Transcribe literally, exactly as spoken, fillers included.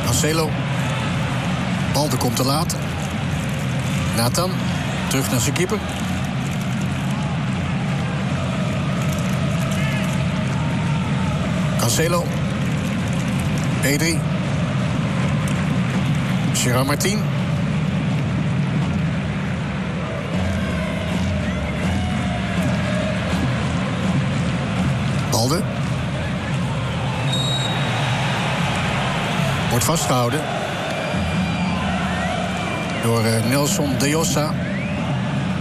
Cancelo. Balde komt te laat. Nathan. Terug naar zijn keeper. Cancelo. Pedri. Gerard Martin. Balde. Wordt vastgehouden door uh, Nelson de Jossa.